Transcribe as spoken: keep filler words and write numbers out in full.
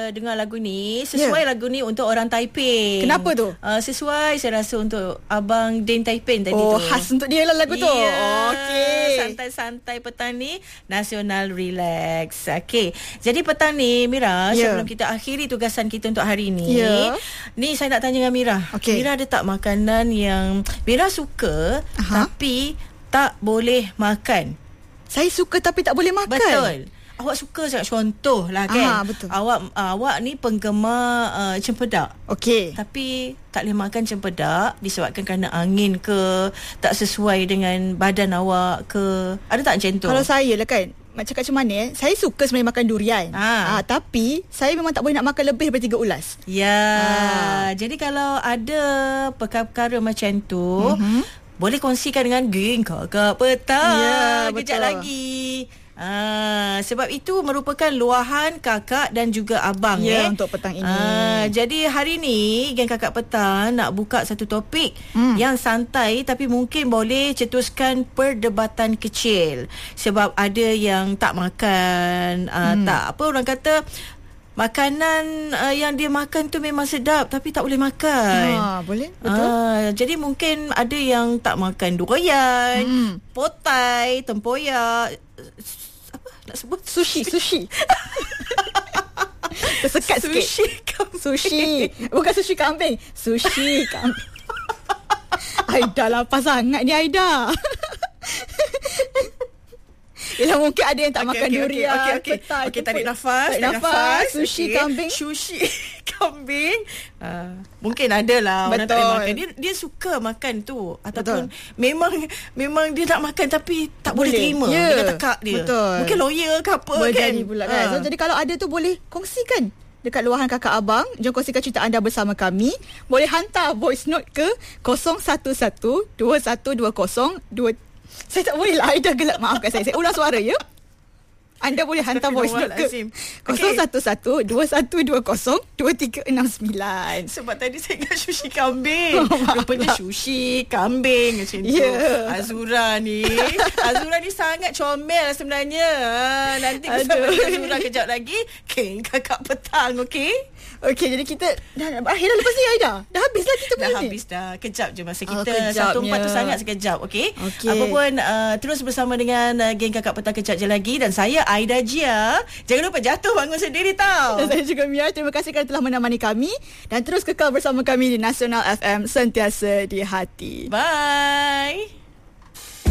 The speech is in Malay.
dengar lagu ni. Sesuai yeah. lagu ni untuk orang Taiping. Kenapa tu? Uh, sesuai saya rasa untuk Abang Din Taiping tadi oh, tu. Oh, khas untuk dia lah lagu tu. Yeah. Okey. Santai-santai petang ni, Nasional Relax. Okey. Jadi petang ni Mira, yeah. sebelum kita akhiri tugasan kita untuk hari ni, yeah. ni saya nak tanya dengan Mira. Okay. Mira ada tak makanan yang Mira suka uh-huh. tapi tak boleh makan? Saya suka tapi tak boleh makan. Betul. Awak suka sangat, contoh lah kan. Aha, betul. Awak uh, awak ni penggemar uh, cempedak. Okey. Tapi tak boleh makan cempedak disebabkan kerana angin ke, tak sesuai dengan badan awak ke. Ada tak macam tu? Kalau saya lah kan, nak cakap macam mana eh, saya suka sebenarnya makan durian. Ha. Ha, tapi saya memang tak boleh nak makan lebih daripada tiga ulas. Ya. Ha. Jadi kalau ada perkara-perkara macam tu, mm-hmm. boleh kongsikan dengan geng Kakak Petang. Ya, kejap betul. lagi. Ah, sebab itu merupakan luahan kakak dan juga abang ya, eh untuk petang ini. Ah, jadi hari ni geng Kakak Petang nak buka satu topik hmm. yang santai tapi mungkin boleh cetuskan perdebatan kecil. Sebab ada yang tak makan, ah, hmm. tak apa orang kata makanan uh, yang dia makan tu memang sedap tapi tak boleh makan. Ha, boleh, betul. Uh, jadi mungkin ada yang tak makan durian, hmm. potai, tempoyak, apa nak sebut? Sushi, sushi. Tersekat sikit. Sushi kambing. Sushi. Bukan sushi kambing. Sushi kambing. Aida lapar sangat ni Aida. Yelah, mungkin ada yang tak okay, makan okay, durian. Okey, okey. Okey, okay, tarik nafas, tarik nafas. nafas. Sushi okay. kambing. Sushi kambing. Uh, mungkin ada lah orang tak boleh makan. Dia dia suka makan tu ataupun betul. memang memang dia nak makan tapi tak boleh, boleh terima yeah. dengan tekak dia. Betul. Mungkin lawyer ke apa boleh kan. Jadi pula kan. Uh. So, jadi kalau ada tu boleh kongsikan dekat luahan kakak abang. Jom kongsikan cerita anda bersama kami. Boleh hantar voice note ke kosong satu satu dua satu dua kosong dua. Saya tak boleh lah, Aida gelap. Maafkan saya. Saya ulang suara ya. Anda boleh hantar voice note ke kosong satu satu dua satu dua kosong dua tiga enam sembilan. Sebab tadi saya ingat sushi kambing. Oh, rupanya sushi kambing macam tu. Yeah. Azura ni. Azura ni sangat comel sebenarnya. Nanti bersama dengan Azura kejap lagi. King Kakak Petang, okey? Okey, jadi kita dah akhir dah lepas ni Aida. Dah habis lah kita punya. Dah habis dah. Kejap je masa kita. Oh, satu empat tu sangat sekejap, okey? Okay. Apa pun uh, terus bersama dengan uh, geng Kakak Petang kejap je lagi. Dan saya Aida Jia. Jangan lupa jatuh bangun sendiri tau. Dan saya juga Mia. Terima kasih kerana telah menemani kami. Dan terus kekal bersama kami di Nasional F M, sentiasa di hati. Bye.